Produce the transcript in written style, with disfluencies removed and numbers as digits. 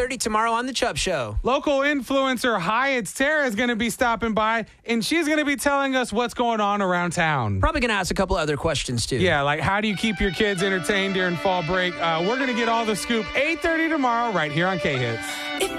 8:30 tomorrow on The Chubb Show. Local influencer Hyatt's Tara is going to be stopping by, and she's going to be telling us what's going on around town. Probably going to ask a couple other questions, too. Yeah, like how do you keep your kids entertained during fall break? We're going to get all the scoop 8:30 tomorrow right here on K-Hits.